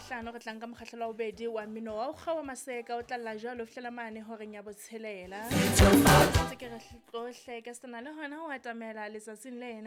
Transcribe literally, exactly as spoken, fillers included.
labohlano re tlang ka mokgahlelo wa bobedi wa mmino wa kgawa maseka o tlalla jalo fihlela mane horeng ya botshelela tse ke re hlohle ke sena le hona ho atamela letsatsing lena